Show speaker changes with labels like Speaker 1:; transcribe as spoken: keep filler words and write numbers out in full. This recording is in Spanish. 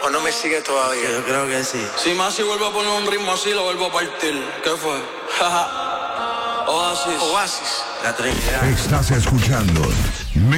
Speaker 1: ¿O no me sigue todavía?
Speaker 2: Yo creo que sí.
Speaker 3: Si Masi vuelve a poner un ritmo así, lo vuelvo a partir. ¿Qué fue? Oasis.
Speaker 1: Oasis.
Speaker 2: La Trinidad.
Speaker 4: Estás escuchando